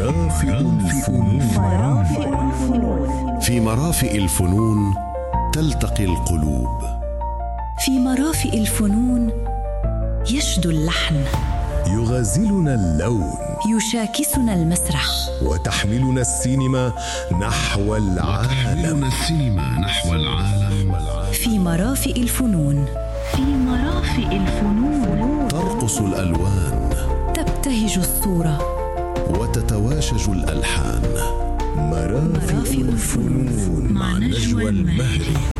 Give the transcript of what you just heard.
مرافق الفنون. في مرافئ الفنون تلتقي القلوب. في مرافئ الفنون يشدو اللحن، يغازلنا اللون، يشاكسنا المسرح، وتحملنا السينما نحو العالم. في مرافئ الفنون، في مرافئ الفنون ترقص الألوان، تبتهج الصورة، وتتواشج الألحان. مرافئ الفنون مع نجوى المهري.